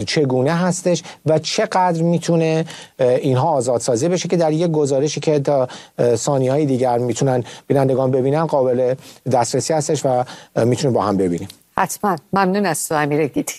چگونه هستش و چقدر میتونه اینها آزادسازی بشه که در یک گزارشی که تا ثانیه‌های دیگر میتونن بینندگان ببینن قابل دسترسی هستش و میتونیم با هم ببینیم. حتما. ممنون از تو امیر گیتی.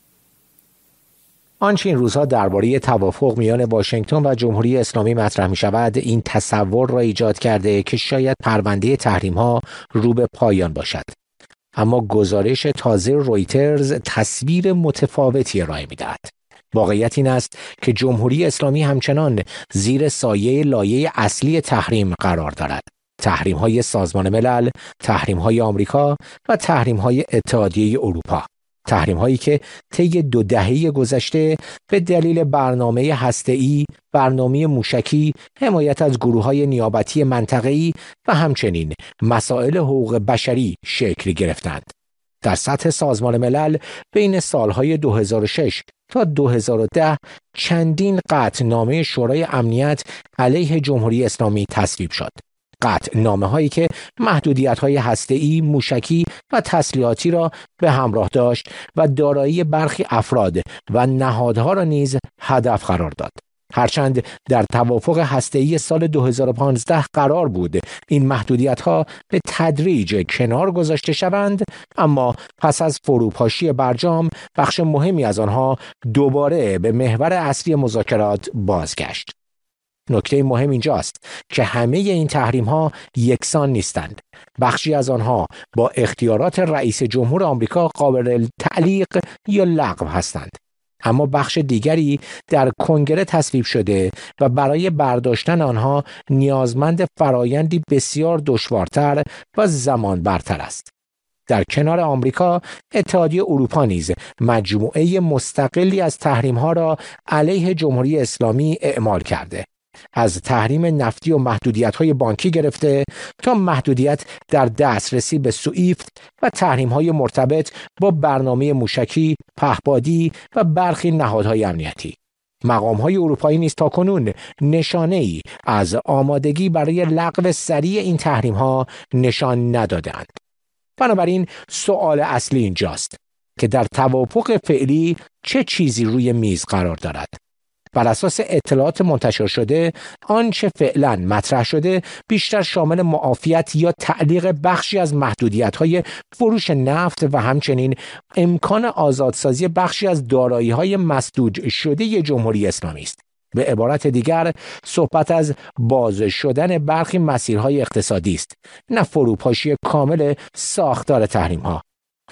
آنچه این روزها درباره توافق میان واشنگتن و جمهوری اسلامی مطرح می شود این تصور را ایجاد کرده که شاید پرونده تحریم‌ها رو به پایان باشد. اما گزارش تازه رویترز تصویر متفاوتی ارائه می‌دهد. واقعیت این است که جمهوری اسلامی همچنان زیر سایه لایه اصلی تحریم قرار دارد. تحریم‌های سازمان ملل، تحریم‌های آمریکا و تحریم‌های اتحادیه اروپا. تحریم‌هایی که طی 2 دهه گذشته به دلیل برنامه هسته‌ای، برنامه موشکی، حمایت از گروه‌های نیابتی منطقه‌ای و همچنین مسائل حقوق بشری شکل گرفتند. در سطح سازمان ملل بین سالهای 2006 تا 2010 چندین قطعنامه شورای امنیت علیه جمهوری اسلامی تصویب شد. قطعنامه‌هایی که محدودیت‌های هسته‌ای، موشکی و تسلیحاتی را به همراه داشت و دارایی برخی افراد و نهادها را نیز هدف قرار داد. هرچند در توافق هسته‌ای سال 2015 قرار بود این محدودیت‌ها به تدریج کنار گذاشته شوند، اما پس از فروپاشی برجام بخش مهمی از آنها دوباره به محور اصلی مذاکرات بازگشت. نکته مهم اینجاست که همه این تحریم‌ها یکسان نیستند. بخشی از آنها با اختیارات رئیس جمهور آمریکا قابل تعلیق یا لغو هستند. اما بخش دیگری در کنگره تصویب شده و برای برداشتن آنها نیازمند فرایندی بسیار دشوارتر و زمان برتر است. در کنار آمریکا، اتحادیه اروپا نیز مجموعه مستقلی از تحریم‌ها را علیه جمهوری اسلامی اعمال کرده. از تحریم نفتی و محدودیت‌های بانکی گرفته تا محدودیت در دسترسی به سوئیفت و تحریم‌های مرتبط با برنامه موشکی، پهپادی و برخی نهادهای امنیتی. مقام‌های اروپایی نیز تاکنون نشانه‌ای از آمادگی برای لغو سریع این تحریم‌ها نشان ندادند. بنابراین سؤال اصلی اینجاست که در توافق فعلی چه چیزی روی میز قرار دارد؟ بر اساس اطلاعات منتشر شده، آنچه فعلا مطرح شده بیشتر شامل معافیت یا تعلیق بخشی از محدودیت‌های فروش نفت و همچنین امکان آزادسازی بخشی از دارایی‌های مسدود شده جمهوری اسلامی است. به عبارت دیگر، صحبت از باز شدن برخی مسیرهای اقتصادی است، نه فروپاشی کامل ساختار تحریم‌ها.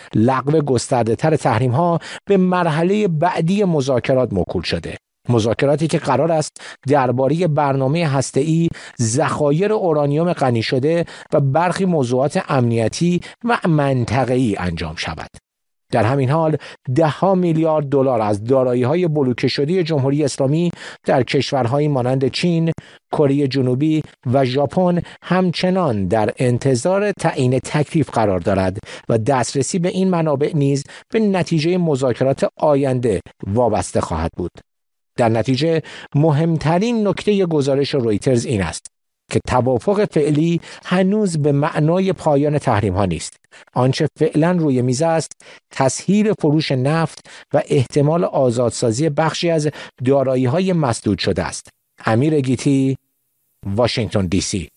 لغو گسترده‌تر تحریم‌ها به مرحله بعدی مذاکرات موکول شده. مذاکراتی که قرار است درباره برنامه هسته‌ای، ذخایر اورانیوم غنی شده و برخی موضوعات امنیتی و منطقه‌ای انجام شود. در همین حال $10 میلیارد از دارایی‌های بلوکه شده جمهوری اسلامی در کشورهایی مانند چین، کره جنوبی و ژاپن همچنان در انتظار تعیین تکلیف قرار دارد و دسترسی به این منابع نیز به نتیجه مذاکرات آینده وابسته خواهد بود. در نتیجه مهمترین نکته گزارش رویترز این است که توافق فعلی هنوز به معنای پایان تحریم‌ها نیست. آنچه فعلا روی میز است تسهیل فروش نفت و احتمال آزادسازی بخشی از دارایی‌های مسدود شده است. امیر گیتی، واشنگتن دی سی.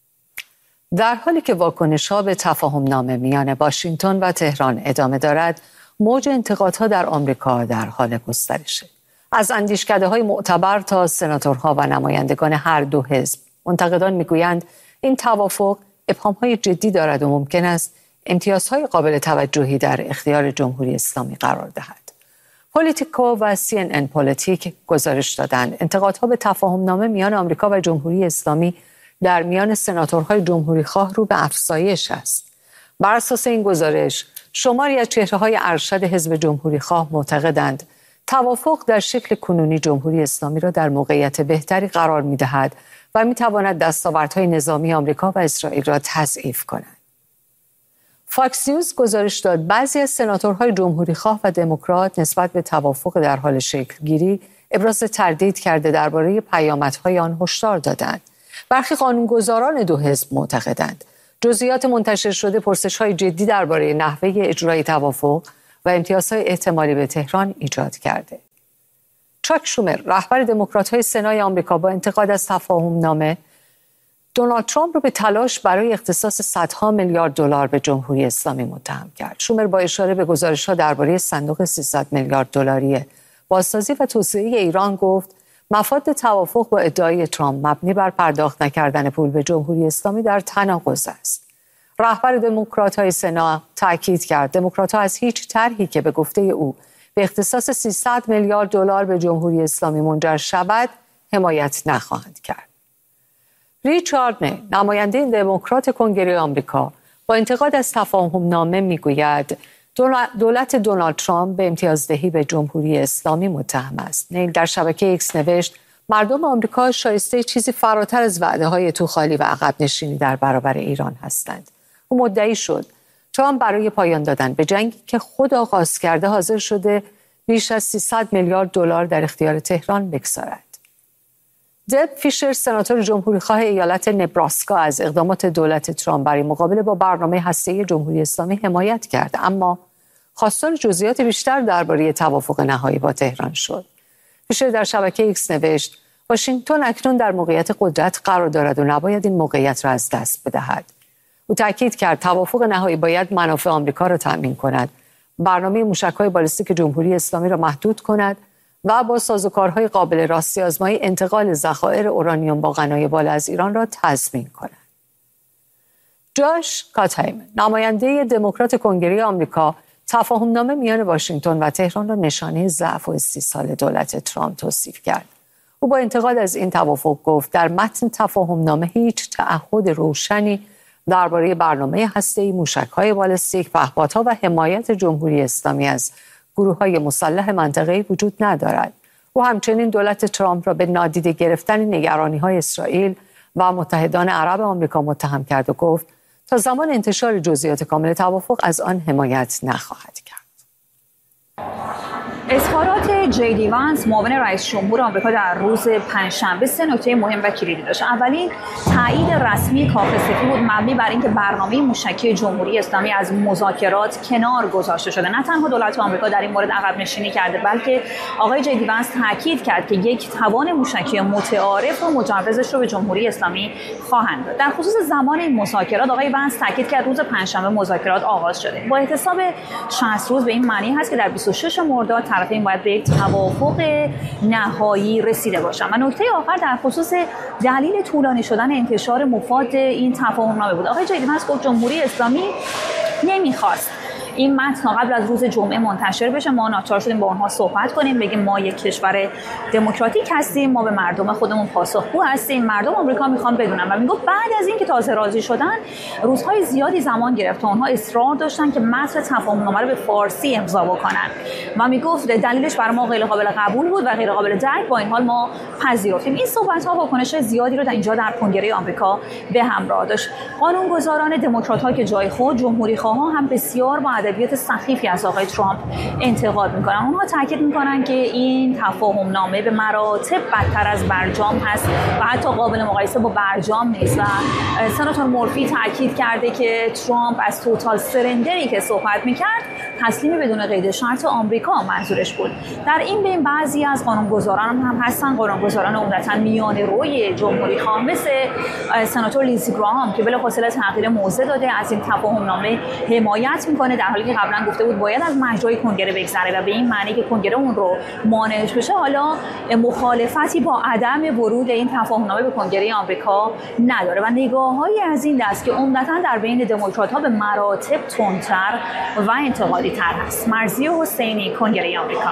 در حالی که واکنش‌ها به تفاهم‌نامه میان واشنگتن و تهران ادامه دارد، موج انتقادها در آمریکا در حال گسترشه. از اندیشکده‌های معتبر تا سناتورها و نمایندگان هر دو حزب، منتقدان میگویند این توافق ابهام‌های جدی دارد و ممکن است امتیازهای قابل توجهی در اختیار جمهوری اسلامی قرار دهد. پولیتیکو و CNN پولیتیک گزارش دادند انتقادها به تفاهم‌نامه میان آمریکا و جمهوری اسلامی در میان سناتورهای جمهوری‌خواه رو به افزایش است. بر اساس این گزارش، شماری از چهره‌های ارشد حزب جمهوری‌خواه معتقدند توافق در شکل کنونی جمهوری اسلامی را در موقعیت بهتری قرار می‌دهد و می‌تواند دستاوردهای نظامی آمریکا و اسرائیل را تضعیف کند. فاکس نیوز گزارش داد بعضی از سناتورهای جمهوری‌خواه و دموکرات نسبت به توافق در حال شکل‌گیری ابراز تردید کرده درباره پیامدهای آن هشدار دادند. برخی قانونگذاران دو حزب معتقدند جزئیات منتشر شده پرسش‌های جدی درباره نحوه اجرای توافق و امتیازهای احتمالی به تهران ایجاد کرده. چاک شومر، رهبر دموکرات‌های سنای آمریکا، با انتقاد از تفاهم نامه دونالد ترامپ رو به تلاش برای اختصاص صدها میلیارد دلار به جمهوری اسلامی متهم کرد. شومر با اشاره به گزارش‌ها درباره صندوق 300 میلیارد دلاری بازسازی و توسعه ایران گفت مفاد توافق با ادعای ترامپ مبنی بر پرداخت نکردن پول به جمهوری اسلامی در تناقض است. رهبر دموکرات‌های سنا تاکید کرد دموکرات‌ها از هیچ طرحی که به گفته او به اختصاص 300 میلیارد دلار به جمهوری اسلامی منجر شود حمایت نخواهند کرد. ریچارد نه، نماینده دموکرات کنگره آمریکا، با انتقاد از تفاهم نامه میگوید دولت دونالد ترامپ به امتیازدهی به جمهوری اسلامی متهم است. نیل در شبکه ایکس نوشت مردم آمریکا شایسته چیزی فراتر از وعده‌های توخالی و عقب نشینی در برابر ایران هستند. او مدعی شد ترامپ برای پایان دادن به جنگی که خود آغاز کرده حاضر شده بیش از 300 میلیارد دلار در اختیار تهران بگذارد. دب فیشر، سناتور جمهوریخواه ایالت نبراسکا، از اقدامات دولت ترامپ برای مقابله با برنامه هسته‌ای جمهوری اسلامی حمایت کرد، اما خواستار جزئیات بیشتر درباره توافق نهایی با تهران شد. فیشر در شبکه ایکس نوشت واشنگتن اکنون در موقعیت قدرت قرار دارد و نباید این موقعیت را از دست بدهد. او تاکید کرد توافق نهایی باید منافع آمریکا را تأمین کند، برنامه موشک‌های بالستیک جمهوری اسلامی را محدود کند و با سازوکارهای قابل راستی‌آزمایی انتقال ذخایر اورانیوم با غنای بالا از ایران را تضمین کند. جاش کاتهایمن، نماینده دموکرات کنگره آمریکا، تفاهم‌نامه میان واشنگتن و تهران را نشانه ضعف و استیصال دولت ترامپ توصیف کرد. او با انتقاد از این توافق گفت در متن تفاهم‌نامه هیچ تعهد روشنی درباره برنامه هسته‌ای، موشک‌های بالستیک، پهپادها و حمایت جمهوری اسلامی از گروه‌های مسلح منطقه‌ای وجود ندارد. او همچنین دولت ترامپ را به نادیده گرفتن نگرانی‌های اسرائیل و متحدان عرب آمریکا متهم کرد و گفت تا زمان انتشار جزئیات کامل توافق از آن حمایت نخواهد کرد. اظهارات جی دی وانس، معاون رئیس جمهور آمریکا، در روز پنجشنبه سه نکته مهم و کلیدی داشت. اولین، تایید رسمی کاخ سفید بود مبنی بر اینکه برنامه موشکی جمهوری اسلامی از مذاکرات کنار گذاشته شده. نه تنها دولت آمریکا در این مورد عقب نشینی کرده، بلکه آقای جی دی وانس تاکید کرد که یک توان موشکی متعارف و مجوزش رو به جمهوری اسلامی خواهند داد. در خصوص زمان این مذاکرات، آقای وانس تاکید کرد روز پنجشنبه مذاکرات آغاز شده. با احتساب 60 روز به این معنی هست که در 26 مرداد طرفین باید به یک توافق نهایی رسیده باشند. و نکته آخر در خصوص دلیل طولانی شدن انتشار مفاد این تفاهم‌نامه بود. آقای جی دی وانس گفت جمهوری اسلامی نمیخواست این متن قبل از روز جمعه منتشر بشه. ما ناچار شدیم با اونها صحبت کنیم، بگیم ما یک کشور دموکراتیک هستیم، ما به مردم خودمون پاسخگو هستیم، مردم آمریکا میخوان بدونن. و میگفت بعد از این که تازه راضی شدن روزهای زیادی زمان گرفت و اونها اصرار داشتن که متن تفاهم‌نامه رو به فارسی امضا بکنن و میگفت دلیلش برای ما غیر قابل قبول بود و غیر قابل درک، با این حال ما پذیرفتیم. این صحبت‌ها واکنش زیادی رو در اینجا در کنگره آمریکا به همراه داشت. قانونگذاران دموکرات‌ها که جای خود، جمهوری‌خواها هم بسیار با ادبیات سخیفی از آقای ترامپ انتقاد میکنن. اونها تاکید میکنن که این تفاهم‌نامه به مراتب بدتر از برجام هست و حتی قابل مقایسه با برجام نیست. و سناتور مورفی تاکید کرده که ترامپ از توتال سرندری که صحبت میکرد تسلیم بدون قید شرط آمریکا منظورش بود. در این بین بعضی از قانونگذاران هم هستن، قانونگذاران عمدتاً میانه روی جمهوری‌خواه، مثل سناتور لیندزی گراهام که بلافاصله تغییر موضع داده، از این تفاهم‌نامه حمایت میکنه، در حالی که قبلا گفته بود باید از مجرای کنگره بگذره و به این معنی که کنگره اون رو مانعش بشه. حالا مخالفتی با عدم ورود این تفاهم‌نامه به کنگره آمریکا نداره و نگاه‌هایی از این دست که عمدتاً در بین دموکرات‌ها به مراتب تندتر و انتقادی‌تر هست. مرضیه حسینی، کنگره آمریکا.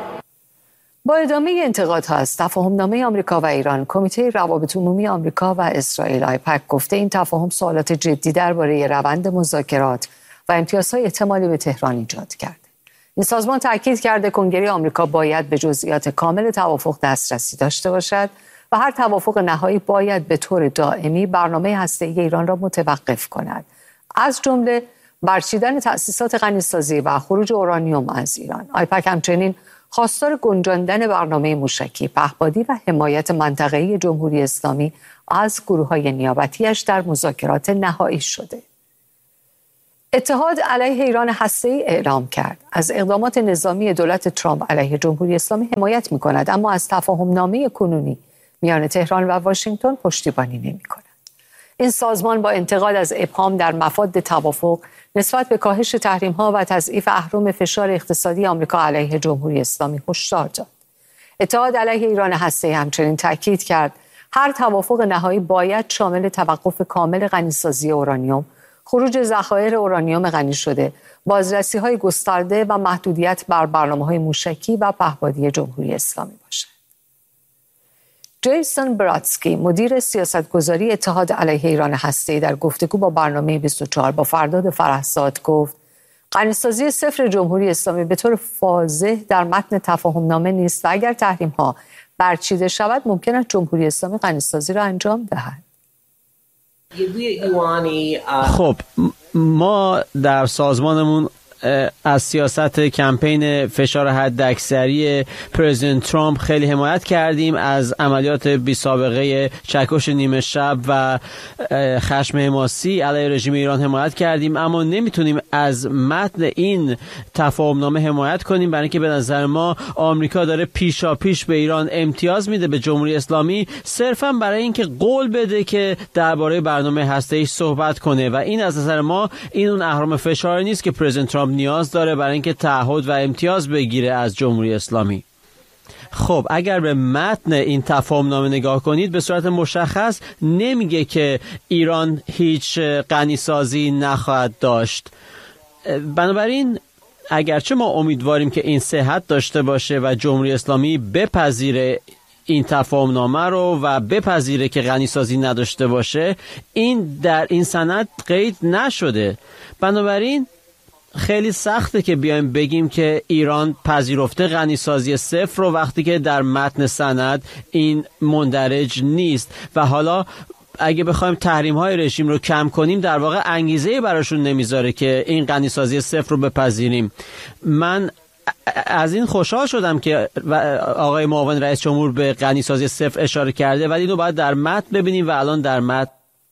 با ادامه انتقادها از تفاهم‌نامه آمریکا و ایران، کمیته روابط عمومی آمریکا و اسرائیل آیپک گفته این تفاهم سوالات جدی درباره روند مذاکرات و امتیازهای احتمالی به تهران ایجاد کرده. این سازمان تاکید کرده کنگره آمریکا باید به جزئیات کامل توافق دسترسی داشته باشد و هر توافق نهایی باید به طور دائمی برنامه هسته‌ای ایران را متوقف کند، از جمله برچیدن تأسیسات غنیسازی و خروج اورانیوم از ایران. آیپک همچنین خواستار گنجاندن برنامه موشکی، پهپادی و حمایت منطقه‌ای جمهوری اسلامی از گروه‌های نیابتی‌اش در مذاکرات نهایی شده. اتحاد علیه ایران هسته‌ای اعلام کرد از اقدامات نظامی دولت ترامپ علیه جمهوری اسلامی حمایت می‌کند، اما از تفاهم‌نامه کنونی میان تهران و واشنگتن پشتیبانی نمی‌کند. این سازمان با انتقاد از ابهام در مفاد توافق نسبت به کاهش تحریم‌ها و تضعیف اهرم فشار اقتصادی آمریکا علیه جمهوری اسلامی هشدار داد. اتحاد علیه ایران هسته‌ای همچنین تاکید کرد هر توافق نهایی باید شامل توقف کامل غنیسازی اورانیوم، خروج ذخایر اورانیوم غنی شده، بازرسی‌های گسترده و محدودیت بر برنامه‌های موشکی و پهپادی جمهوری اسلامی باشد. جیسون براتسکی، مدیر سیاستگذاری اتحاد علیه ایران هسته‌ای، در گفتگو با برنامه 24 با فرداد فرحزاد گفت غنیسازی صفر جمهوری اسلامی به طور واضح در متن تفاهم‌نامه نیست و اگر تحریم‌ها برچیده شود ممکن است جمهوری اسلامی غنیسازی را انجام دهد. خب ما در سازمانمون از سیاست کمپین فشار حداکثری پرزیدنت ترامپ خیلی حمایت کردیم، از عملیات بی سابقه چکش نیمه شب و خشم حماسی علیه رژیم ایران حمایت کردیم، اما نمیتونیم از متن این تفاهمنامه حمایت کنیم، برای اینکه به نظر ما آمریکا داره پیشاپیش به ایران امتیاز میده، به جمهوری اسلامی، صرفا برای اینکه قول بده که درباره برنامه هسته‌ای صحبت کنه و این از نظر ما این اون اهرم فشار نیست که پرزیدنت ترامپ نیاز داره برای اینکه تعهد و امتیاز بگیره از جمهوری اسلامی. خب اگر به متن این تفاهمنامه نگاه کنید به صورت مشخص نمیگه که ایران هیچ غنیسازی نخواهد داشت. بنابراین اگرچه ما امیدواریم که این صحت داشته باشه و جمهوری اسلامی بپذیره این تفاهمنامه رو و بپذیره که غنیسازی نداشته باشه، این در این سند قید نشده. بنابراین خیلی سخته که بیایم بگیم که ایران پذیرفته غنیسازی صفر رو وقتی که در متن سند این مندرج نیست و حالا اگه بخوایم تحریم‌های رژیم رو کم کنیم در واقع انگیزه براشون نمیذاره که این غنیسازی صفر رو بپذیریم. من از این خوشحال شدم که آقای معاون رئیس جمهور به غنیسازی صفر اشاره کرده، ولی اینو باید در متن ببینیم و الان در متن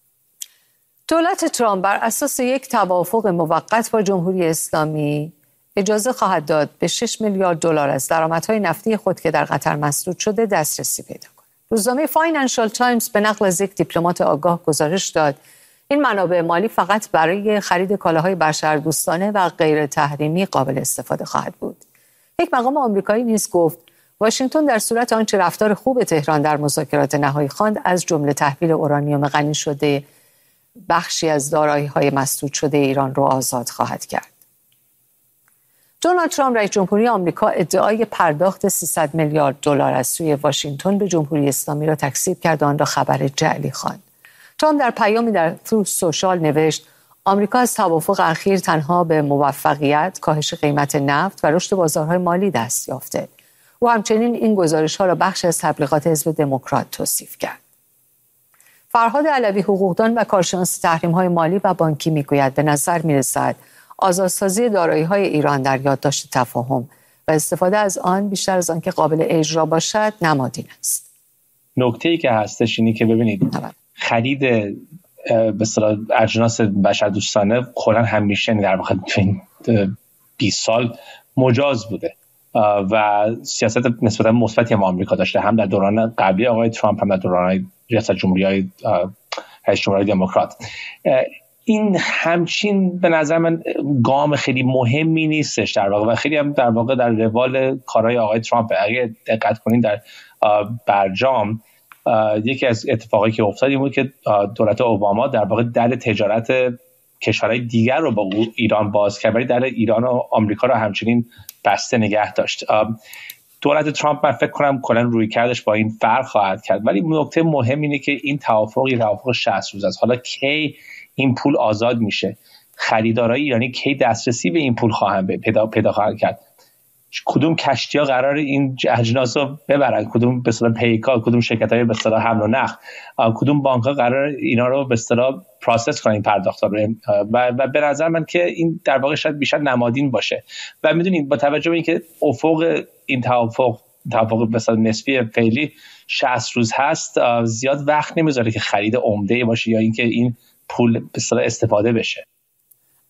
دولت ترامپ بر اساس یک توافق موقت با جمهوری اسلامی اجازه خواهد داد به 6 میلیارد دلار از درآمدهای نفتی خود که در قطر مسدود شده دسترسی پیدا کند. روزنامه فاینانشال تایمز به نقل از یک دیپلمات آگاه گزارش داد این منابع مالی فقط برای خرید کالاهای بشردوستانه و غیر تحریمی قابل استفاده خواهد بود. یک مقام آمریکایی نیز گفت واشنگتن در صورت آنچه رفتار خوب تهران در مذاکرات نهایی خواند از جمله تحویل اورانیوم غنی شده بخشی از دارایی‌های مسدود شده ایران رو آزاد خواهد کرد. دونالد ترامپ رئیس جمهوری آمریکا ادعای پرداخت 300 میلیارد دلار از سوی واشنگتن به جمهوری اسلامی را تکذیب کرد و آن را خبر جعلی خواند. ترامپ در پیامی در تروث سوشال نوشت آمریکا از توافق اخیر تنها به موفقیت، کاهش قیمت نفت و رشد بازارهای مالی دست یافته. او همچنین این گزارش‌ها را بخش از تبلیغات حزب دموکرات توصیف کرد. فرهاد علوی حقوقدان و کارشناس تحریم‌های مالی و بانکی میگوید به نظر می‌رسد آزادسازی دارایی‌های ایران در یادداشت تفاهم و استفاده از آن بیشتر از آن که قابل اجرا باشد نمادین است. نکته‌ای که هستش اینی که ببینید خرید به اصطلاح اجناس بشردوستانه کلاً همیشه در واقع 20 سال مجاز بوده و سیاست نسبتاً مثبتی هم آمریکا داشته، هم در دوران قبلی آقای ترامپ هم در دوران ریاست جمهوری رئیس جمهوری دموکرات. این همچین به نظر من گام خیلی مهمی نیستش در واقع و خیلی هم در واقع در روال کارهای آقای ترامپ. اگه دقت کنین در برجام یکی از اتفاقایی که افتاد این بود که دولت اوباما در واقع در تجارت کشورهای دیگر رو با ایران باز کرد ولی در ایران و آمریکا رو همچنین بسته نگه داشت. دولت ترامپ من فکر کنم کلا روی کردش با این فرق خواهد کرد، ولی نکته مهم اینه که این توافق 60 روز است. حالا کی این پول آزاد میشه؟ خریدارای ایرانی کی دسترسی به این پول پیدا خواهند کرد؟ کدوم کشتی‌ها قرار این اجناس رو ببرن؟ کدوم به اصطلاح پیکار، کدوم شرکت‌های به اصطلاح حمل و نقل، کدوم بانک‌ها قرار اینا رو به اصطلاح پروسس کنن این پرداخت‌ها رو؟ و به نظر من که این در واقع شاید بیشتر نمادین باشه و می‌دونید با توجه به اینکه افق این توافق به اصطلاح نسبی فعلی 60 روز هست، زیاد وقت نمیذاره که خرید عمده باشه یا اینکه این پول به اصطلاح استفاده بشه.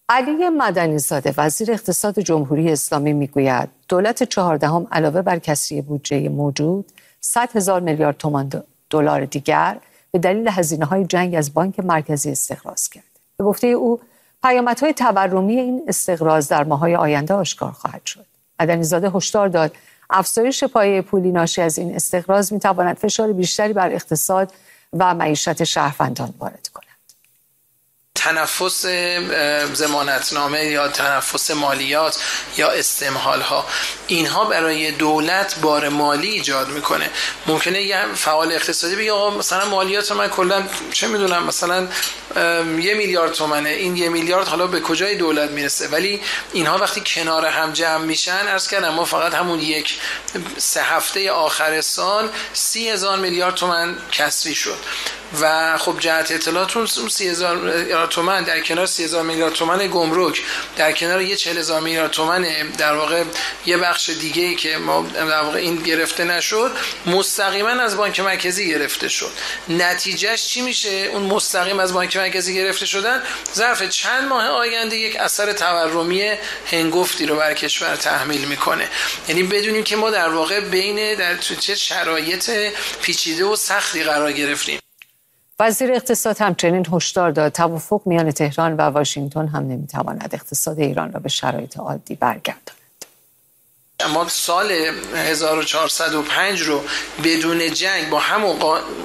علی مدنی زاده وزیر اقتصاد جمهوری اسلامی میگوید دولت 14 علاوه بر کسری بودجه موجود 100,000 میلیارد تومان دلار دیگر به دلیل هزینه‌های جنگ از بانک مرکزی استقراض کرد. به گفته او پیامدهای تورمی این استقراض در ماه‌های آینده آشکار خواهد شد. مدنی زاده هشدار داد افزایش پایه پولی ناشی از این استقراض می‌تواند فشار بیشتری بر اقتصاد و معیشت شهروندان وارد کند. تنفس ضمانتنامه یا تنفس مالیات یا استمهال ها، اینها برای دولت بار مالی ایجاد میکنه. ممکنه یه فعال اقتصادی بگه آقا مثلا مالیات من کلا چه میدونم مثلا 1 میلیارد تومنه، این 1 میلیارد حالا به کجای دولت میرسه؟ ولی اینها وقتی کنار هم جمع میشن، عرض کردم ما فقط همون 3 هفته آخر سال 30,000 میلیارد تومان کسری شد و خب جهت اطلاعاتون 30,000 میلیارد تومان در کنار 30,000 میلیارد تومان گمرک، در کنار 40,000 میلیارد تومان در واقع یه بخش دیگه‌ای که ما در واقع این گرفته نشد، مستقیما از بانک مرکزی گرفته شد. نتیجهش چی میشه؟ اون مستقیم از بانک مرکزی گرفته شدن ظرف چند ماه آینده یک اثر تورمی هنگفتی رو بر کشور تحمیل میکنه. یعنی بدونیم که ما در واقع در چه شرایط پیچیده و سختی قرار گرفتیم. وزیر اقتصاد همچنین هشدار داد توافق میان تهران و واشنگتن هم نمیتواند اقتصاد ایران را به شرایط عادی برگرداند. ما سال 1405 رو بدون جنگ با همون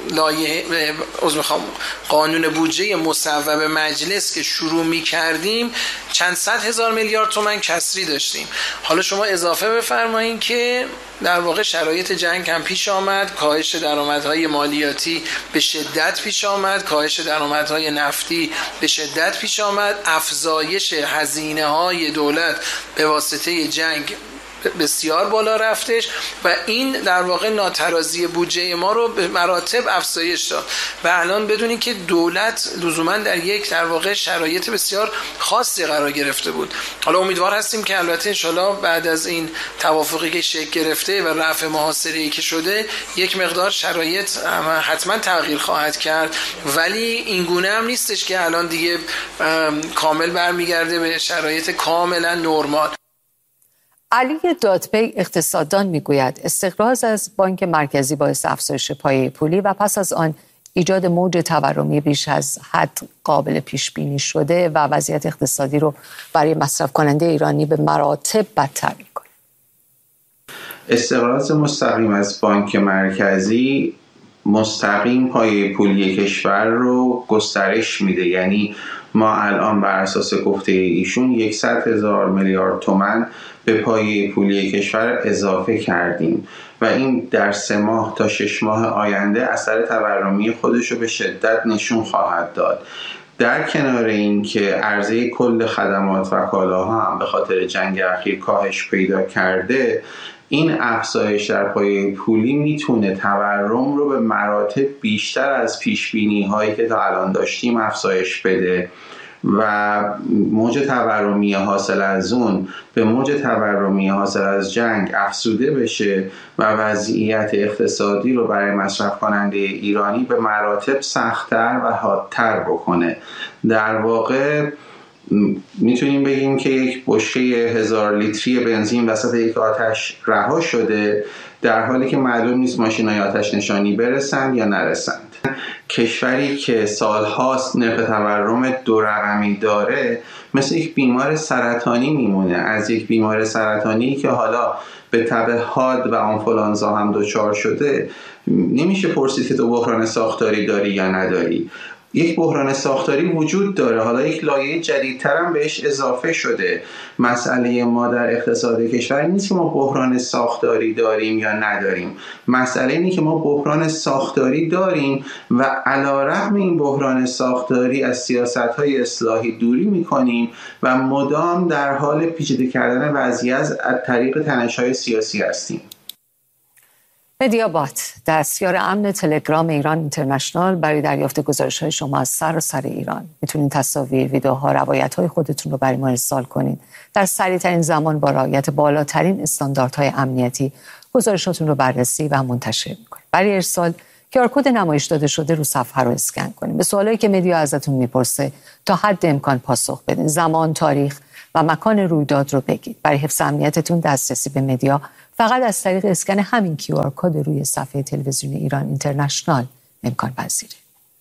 قانون بودجه مصوب مجلس که شروع می‌کردیم چند صد هزار میلیارد تومان کسری داشتیم. حالا شما اضافه بفرمایین که در واقع شرایط جنگ هم پیش آمد، کاهش درآمدهای مالیاتی به شدت پیش آمد، کاهش درآمدهای نفتی به شدت پیش آمد، افزایش هزینه‌های دولت به واسطه جنگ بسیار بالا رفتش و این در واقع ناترازی بودجه ما رو به مراتب افزایش داد و الان بدونید که دولت لزوما در واقع شرایط بسیار خاصی قرار گرفته بود. حالا امیدوار هستیم که البته انشالله بعد از این توافقی که شکل گرفته و رفع محاصره‌ای که شده یک مقدار شرایط حتما تغییر خواهد کرد، ولی این گونه هم نیستش که الان دیگه کامل برمیگرده به شرایط کاملا نرمال. علی دادپی اقتصاددان میگوید استقراض از بانک مرکزی باعث افزایش پایه پولی و پس از آن ایجاد موج تورمی بیش از حد قابل پیش بینی شده و وضعیت اقتصادی رو برای مصرف کننده ایرانی به مراتب بدتر میکنه. استقراض مستقیم از بانک مرکزی مستقیم پایه پولی کشور رو گسترش میده. یعنی ما الان بر اساس گفته ایشون 100,000 میلیارد تومان به پایه پولی کشور اضافه کردیم و این در 3 ماه تا 6 ماه آینده اثر تورمی خودش رو به شدت نشون خواهد داد. در کنار این که عرضه کل خدمات و کالاها هم به خاطر جنگ اخیر کاهش پیدا کرده، این افزایش در پایه پولی میتونه تورم رو به مراتب بیشتر از پیشبینی هایی که تا الان داشتیم افزایش بده و موج تورمی حاصل از اون به موج تورمی حاصل از جنگ افزوده بشه و وضعیت اقتصادی رو برای مصرف کننده ایرانی به مراتب سخت‌تر و حادتر بکنه. در واقع میتونیم بگیم که یک بشکه 1000 لیتری بنزین وسط یک آتش رها شده، در حالی که معلوم نیست ماشینای آتش نشانی برسند یا نرسند. کشوری که سالهاست نرخ تورم 2 رقمی داره مثل یک بیمار سرطانی میمونه. از یک بیمار سرطانی که حالا به تب حاد و آنفولانزا هم دچار شده نمیشه پرسید که تو بحران ساختاری داری یا نداری. یک بحران ساختاری وجود داره، حالا یک لایه جدیدتر هم بهش اضافه شده. مسئله ما در اقتصاد کشور نیست که ما بحران ساختاری داریم یا نداریم، مسئله اینه که ما بحران ساختاری داریم و علیرغم این بحران ساختاری از سیاست‌های اصلاحی دوری می‌کنیم و مدام در حال پیچیده کردن وضعیت از طریق تنش‌های سیاسی هستیم. مدیابات، دستیار امن تلگرام ایران اینترنشنال، برای دریافت گزارش‌های شما از سراسر ایران میتونید تصاویر، ویدیوها، روایت‌های خودتون رو برای ما ارسال کنید. در سریع‌ترین زمان با رعایت بالاترین استانداردهای امنیتی گزارشاتون رو بررسی و منتشر می‌کنید. برای ارسال QR کد نمایش داده شده رو صفحه رو اسکن کنید. به سوالایی که مدیا ازتون میپرسه تا حد امکان پاسخ بدین. زمان، تاریخ و مکان رویداد رو بگید. برای حفظ امنیتتون دسترسی به مدیا فقط از طریق اسکن همین QR کد روی صفحه تلویزیون ایران اینترنشنال امکان پذیره.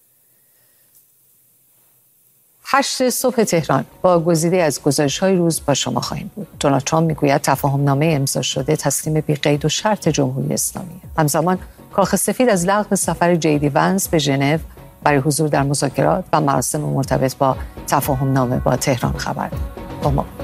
8 صبح تهران با گزیده از گزارش‌های روز با شما خواهیم بود. دونالد ترامپ میگوید تفاهم‌نامه امضا شده تسلیم بی قید و شرط جمهوری اسلامی. همزمان کاخ سفید از لغو سفر جی دی ونس به ژنو برای حضور در مذاکرات و مراسم مرتبط با تفاهم‌نامه با تهران خبر داد.